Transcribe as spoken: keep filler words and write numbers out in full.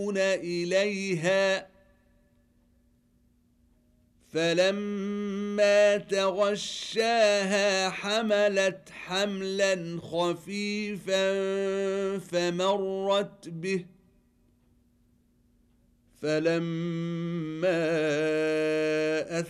إليها فلما تغشاها حملت حملا خفيفا فمرت به فلما